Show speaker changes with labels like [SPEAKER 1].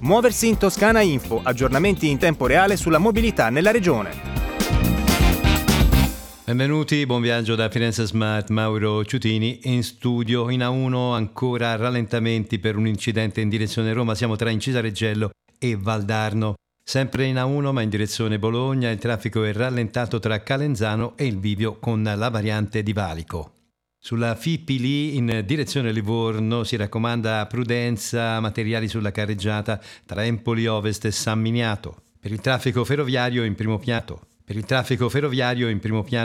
[SPEAKER 1] Muoversi in Toscana Info, aggiornamenti in tempo reale sulla mobilità nella regione.
[SPEAKER 2] Benvenuti, buon viaggio da Firenze Smart, Mauro Ciutini in studio. In A1 ancora rallentamenti per un incidente in direzione Roma, siamo tra Incisareggello e Valdarno. Sempre in A1 ma in direzione Bologna il traffico è rallentato tra Calenzano e il bivio con la variante di Valico. Sulla Fipili in direzione Livorno si raccomanda prudenza, materiali sulla carreggiata tra Empoli Ovest e San Miniato. Per il traffico ferroviario in primo piano